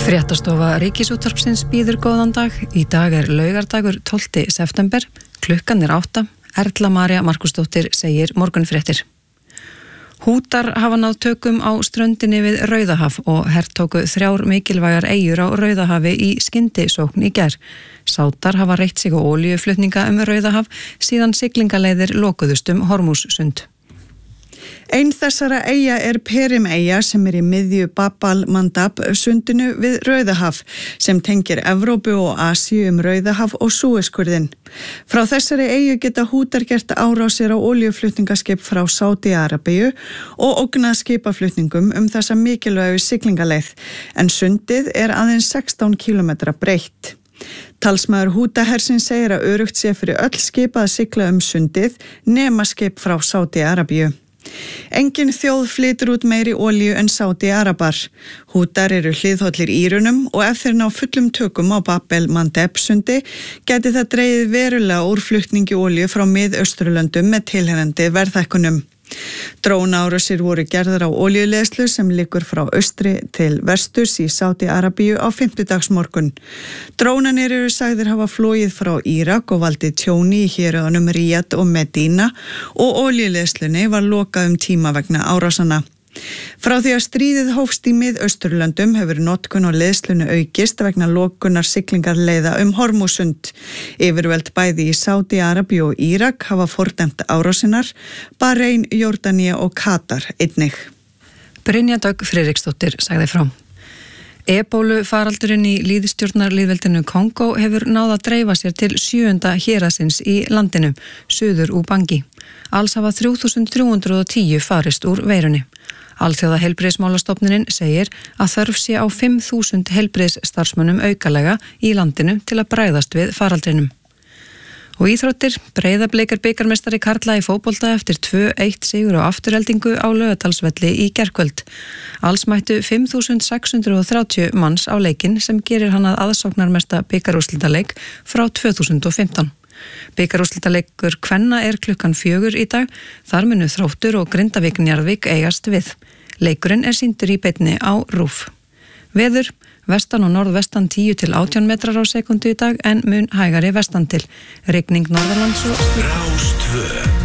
Fréttastofa Ríkisútvarpsins býður góðan dag. Í dag laugardagur 12. september, klukkan 8. Erla María Markusdóttir segir morgunfréttir. Hútar hafa náð tökum á ströndinni við Rauðahaf og hertóku 3 mikilvægar eyjur á Rauðahafi í skyndisókn í gær. Sátar hafa reitt sig á olíuflutninga Rauðahaf síðan siglingaleiðir lokuðust Hormússund. Ein þessara eyja Perim-eyja sem í miðju Bab al-Mandab sundinu við Rauðahaf sem tengir Evrópu og Asíu Rauðahaf og Súesskurðinn. Frá þessari eyju geta Hútar gert árásir á olíuflutningaskip frá Sádi-Arabíu og ógnað skipaflutningum þessa mikilvægu siglingaleið, en sundið aðeins 16 km breitt. Talsmaður Hútahersins segir að öruggt sé fyrir öll skip að sigla sundið nema skip frá Sádi-Arabíu. Engin þjóð flytur út meiri olíu en Sádi-Arabar. Hútar hliðhollir Írunum og ef þeir ná fullum tökum á Bab el-Mandeb sundi gæti það dregið verulega úr flutningi olíu frá Mið-Austurlöndum með tilheyrandi verðhækkunum. Drónaárásir voru gerðar á olíuleiðslu sem liggur frá austri til vesturs í Sádi-Arabíu á 5. Drónarnir sagðir hafa flogið frá Írak og valdið tjóni í héruðunum Ríad og Medina og olíuleiðslunni var lokað tíma vegna árásanna. Frá því að stríðið hófst í Mið-Austurlöndum hefur notkun á leiðslunni aukist vegna lokunar siglingarleiða Hormússund. Yfirvöld bæði í Sádi-Arabíu og Írak hafa fordæmt árásinar, Bahrein, Jórdanía og Katar einnig. Brynja Dögg Friðriksdóttir sagði frá. Ebólu faraldurinn í lýðstjórnarlýðveldinu Kongó hefur náð að dreifa sér til 7. héraðsins í landinu, suður Ubangi. Alls hafa 3.310 farist úr veirunni. Alþjóða heilbrigðismálastofnunin segir að þörf sé á 5.000 heilbrigðisstarfsmönnum aukalega í landinu til að bregðast við faraldrinum. Og íþróttir, Breiðablik bikarmeistari karla í fótbolta eftir 2-1 sigur á afturheldingu á Laugardalsvelli í gærkvöld. Alls mættu 5.630 manns á leikinn sem gerir hann að aðsóknarmesta bikarúrslitaleik frá 2015. Bikarúrslitaleikur kvenna klukkan 4 í dag, þar munu Þróttur og Grindavík Njarðvík eigast við. Leikurinn sýndur í beinni á RÚV. Veður, vestan og norðvestan 10 til 18 metrar á sekundu í dag en mun hægari vestan til. Rigning norðanlands og